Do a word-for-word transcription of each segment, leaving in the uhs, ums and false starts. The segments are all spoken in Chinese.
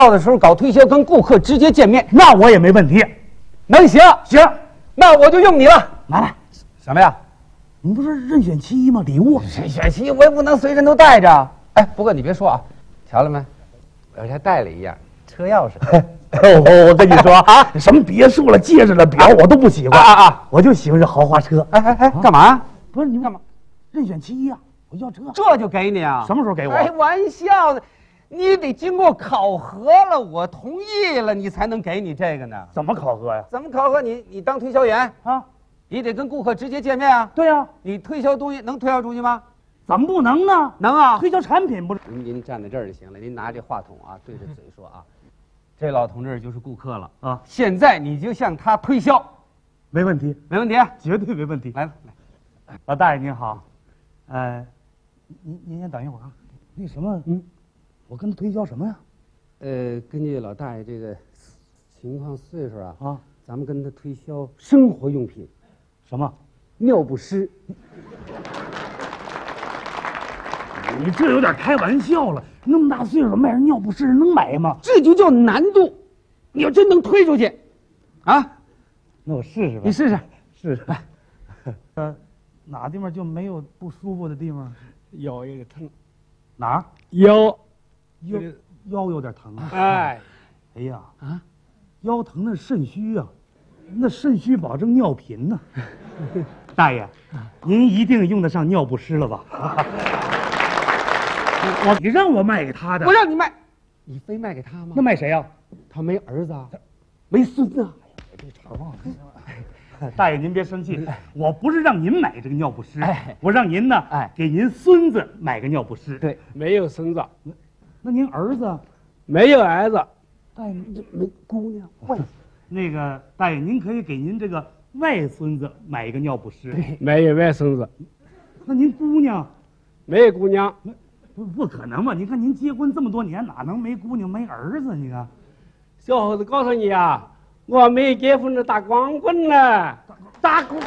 到的时候搞推销，跟顾客直接见面， 那我也没问题。 能行？ 行， 那我就用你了。 拿来， 什么呀？ 你不是任选其一吗？礼物。 任选其一，我也不能随身都带着。哎，不过你别说啊，瞧了没？我还带了一样车钥匙。 我我跟你说啊，什么别墅了、戒指了、表我都不喜欢啊啊！ 我就喜欢这豪华车。 哎哎哎，干嘛？ 不是你们干嘛？ 任选其一啊！我要车， 这就给你啊？ 什么时候给我？ 开玩笑的，你得经过考核了，我同意了，你才能给你这个呢。 怎么考核呀？ 怎么考核？你你当推销员啊， 你得跟顾客直接见面啊。 对呀、啊， 你推销东西能推销出去吗？ 怎么不能呢？ 能啊， 推销产品不是？ 您您站在这儿就行了，您拿这话筒啊对着嘴说啊，这老同志就是顾客了啊， 现在你就向他推销， 没问题， 没问题， 绝对没问题。 来来， 老大爷您好，呃，您您先等一会儿啊。那什么，嗯，我跟他推销什么呀？ 呃，根据老大爷这个情况岁数啊， 啊， 咱们跟他推销生活用品， 什么？ 尿不湿。 你这有点开玩笑了，那么大岁数卖人尿不湿能买吗？ 这就叫难度。你要真能推出去，啊， 那我试试吧。 你试试， 试试。呃，哪地方就没有不舒服的地方？ 腰有点疼， 哪儿？ 腰， 腰腰有点疼啊。 哎， 哎呀啊，腰疼那是肾虚啊，那肾虚保证尿频呢。大爷，您一定用得上尿不湿了吧？我你让我卖给他的， 我让你卖，你非卖给他吗？ 那卖谁呀？ 他没儿子啊，没孙子啊。 哎呀，这茬忘了。大爷您别生气，我不是让您买这个尿不湿， 哎、 我让您呢， 哎， 给您孙子买个尿不湿。 对， 没有孙子， 那您儿子？ 没有儿子。 大爷，这没姑娘外。那个大爷，您可以给您这个外孙子买一个尿不湿。 没有外孙子。 那您姑娘？ 没有姑娘。 不不可能吧？你看您结婚这么多年，哪能没姑娘没儿子？你看， 小伙子，告诉你啊，我没结婚的打光棍了， 打光。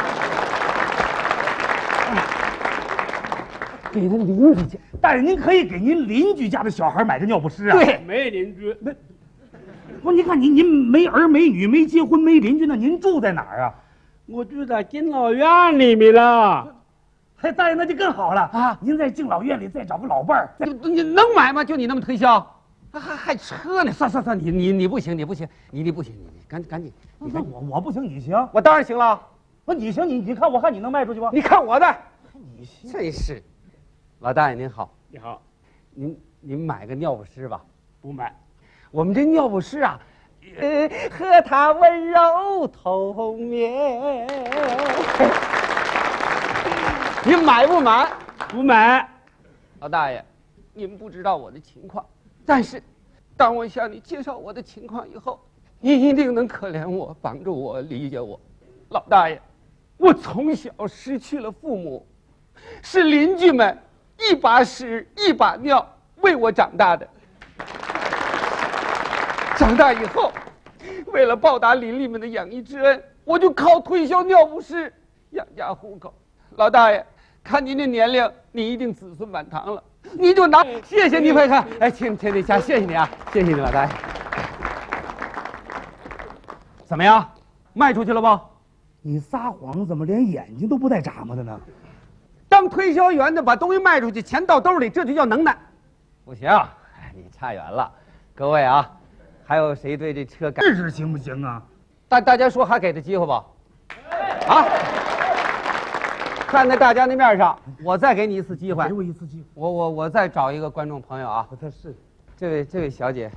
给他邻居家。 大爷，您可以给您邻居家的小孩买个尿不湿啊？ 对， 没有邻居。 那不，您看您您没儿没女没结婚没邻居，那您住在哪儿啊？ 我住在敬老院里面了。 嘿，大爷，那就更好了啊！您在敬老院里再找个老伴儿， 你你能买吗？就你那么推销，还还还车呢？算算算，你你你不行，你不行，你你不行，你你赶赶紧，你那我我不行，你行？ 我当然行了。 不，你行，你你看我看你能卖出去吗？ 你看我的， 你行。 真是，老大爷您好， 你好， 您您买个尿不湿吧？ 不买。 我们这尿不湿啊，呃，和它温柔透面。您买不买？ 不买。 老大爷，您不知道我的情况，但是，当我向你介绍我的情况以后，你一定能可怜我、帮助我、理解我。老大爷，我从小失去了父母，是邻居们一把屎一把尿喂我长大的。长大以后，为了报答邻里们的养育之恩，我就靠推销尿不湿养家糊口。老大爷，看您这年龄，你一定子孙满堂了，你就拿，谢谢你，快看，哎，请请你下，谢谢你啊，谢谢你，老大爷。怎么样，卖出去了不？ 你撒谎怎么连眼睛都不带眨巴的呢？ 当推销员的把东西卖出去，钱到兜里，这就叫能耐。不行，你差远了。各位啊，还有谁对这车感？ 试试行不行啊？ 大大家说还给他机会吧？啊！站在大家那面上，我再给你一次机会。 给我一次机会。 我我我再找一个观众朋友啊。 我再试。 这位这位小姐，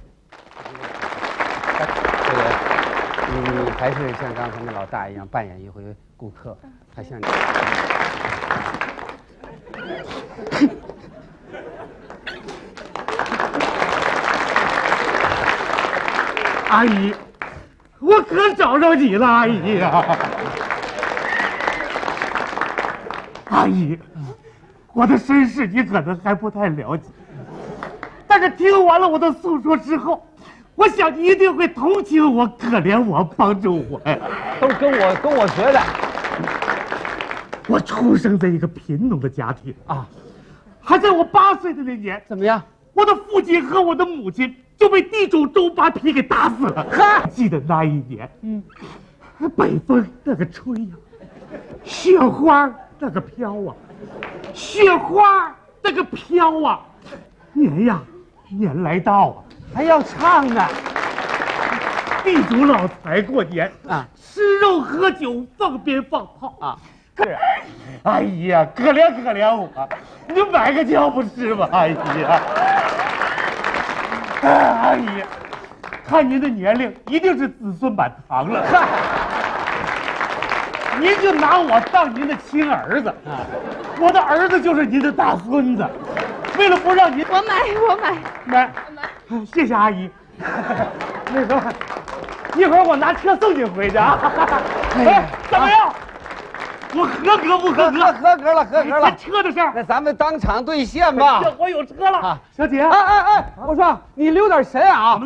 这位，你你还是像刚才那老大一样扮演一回顾客，他像你。 阿姨，我可找着你了，阿姨呀！阿姨，我的身世你可能还不太了解，但是听完了我的诉说之后，我想你一定会同情我、可怜我、帮助我呀。 都跟我跟我学的。 我出生在一个贫农的家庭啊， 还在我八岁的那年， 怎么样？ 我的父亲和我的母亲就被地主周扒皮给打死了。 嗨， 记得那一年，嗯，北风那个吹呀、雪花那个飘啊，雪花那个飘啊，年呀年来到啊， 还要唱呢。 地主老财过年啊， 吃肉喝酒，放鞭放炮啊。 可，哎呀，可怜可怜我，你就买个饺不吃吧，阿姨呀，哎，阿姨，看您的年龄，一定是子孙满堂了。您就拿我当您的亲儿子，啊，我的儿子就是您的大孙子。为了不让您， 我买，我买， 买，买，谢谢阿姨。那个，一会儿我拿车送您回去啊。哎，怎么样？我合格不合格？ 合格了，合格了。 车的事儿， 那咱们当场兑现吧。 我有车了，小姐。 哎哎哎，我说你留点神啊。